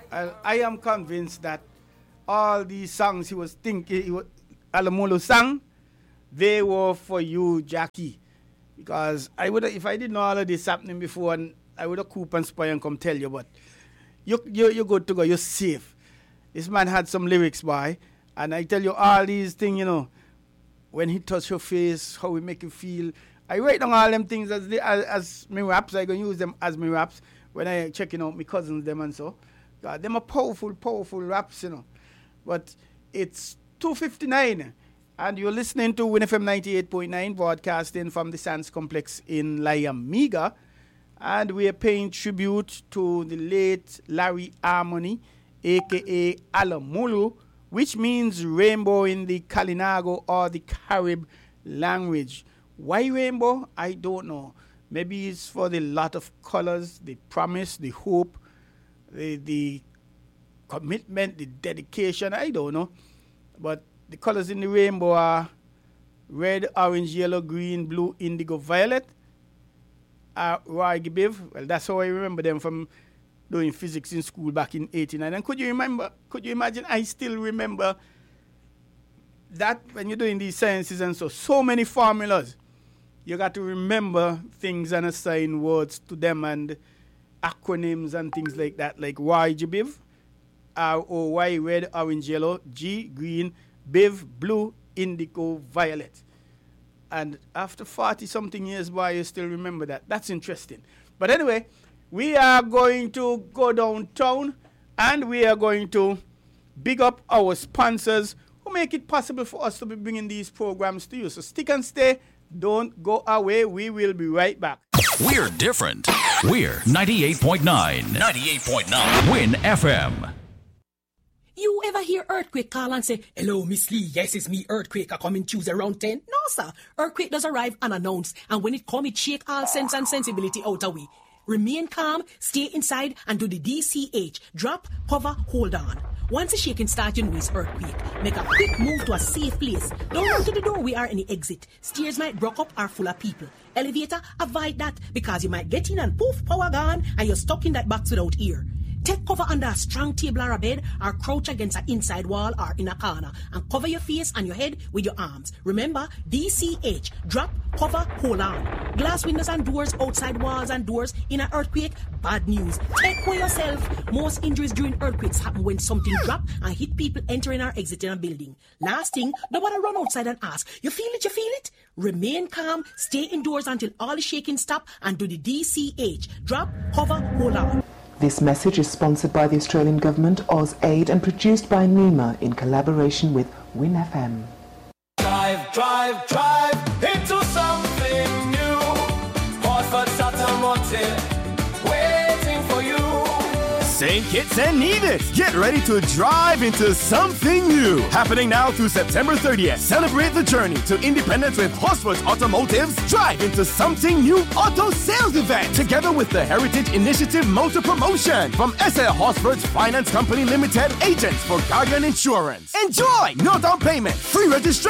I am convinced that all these songs he was thinking, Alamolo sang, they were for you, Jackie. Because I would, if I didn't know all of this happening before, and I would have coop and spy and come tell you, but you're good to go, you're safe. This man had some lyrics, boy, and I tell you all these things, you know, when he touch your face, how we make you feel. I write down all them things as me raps. I going to use them as me raps when I checking out my cousins, them and so. God, them are powerful, powerful raps, you know. But it's 2:59. And you're listening to Win FM 98.9, broadcasting from the Sands Complex in Liamiga. And we are paying tribute to the late Larry Harmony, a.k.a. Alamulu, which means rainbow in the Kalinago or the Carib language. Why rainbow? I don't know. Maybe it's for the lot of colors, the promise, the hope, the commitment, the dedication. I don't know. But the colors in the rainbow are red, orange, yellow, green, blue, indigo, violet. Roy Gibiv, well, that's how I remember them from doing physics in school back in 89. And could you imagine, I still remember that when you're doing these sciences and so many formulas, you got to remember things and assign words to them and acronyms and things like that, like Y Gibiv, R-O-Y, red, orange, yellow, G, green, Biv, blue, indigo, violet. And after 40-something years, boy, you still remember that. That's interesting. But anyway, we are going to go downtown and we are going to big up our sponsors who make it possible for us to be bringing these programs to you. So stick and stay. Don't go away. We will be right back. We're different. We're 98.9. 98.9. Win FM. You ever hear Earthquake call and say, "Hello, Miss Lee, yes, it's me, Earthquake, I coming Tuesday around 10? No, sir. Earthquake does arrive unannounced, and when it come, it shake all sense and sensibility out of we. Remain calm, stay inside, and do the DCH. Drop, cover, hold on. Once the shaking starts, you know it's earthquake. Make a quick move to a safe place. Don't run to the door, we are in the exit. Stairs might broke up or full of people. Elevator, avoid that, because you might get in and poof, power gone, and you're stuck in that box without ear. Take cover under a strong table or a bed, or crouch against an inside wall or in a corner, and cover your face and your head with your arms. Remember, DCH, drop, cover, hold on. Glass windows and doors, outside walls and doors in an earthquake, bad news. Take care yourself. Most injuries during earthquakes happen when something drop and hit people entering or exiting a building. Last thing, nobody run outside and ask, you feel it, you feel it? Remain calm, stay indoors until all the shaking stop, and do the DCH, drop, cover, hold on. This message is sponsored by the Australian Government, AusAid, and produced by NEMA in collaboration with Win FM. Drive, drive, drive into something new. Horford's Automotive, waiting for you. St. Kitts and Nevis, get ready to drive into something new. Happening now through September 30th. Celebrate the journey to independence with Horsford's Automotive's Drive into Something New auto sales event, together with the Heritage Initiative Motor Promotion from SA Horsford's Finance Company Limited, agents for Guardian Insurance. Enjoy! No down payment, free registration.